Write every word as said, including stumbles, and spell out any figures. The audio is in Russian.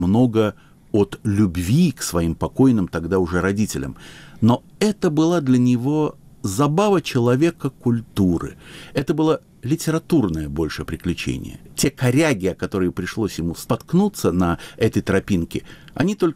много от любви к своим покойным тогда уже родителям. Но это была для него забава человека культуры. Это было литературное больше приключение. Те коряги, о которые пришлось ему споткнуться на этой тропинке, они только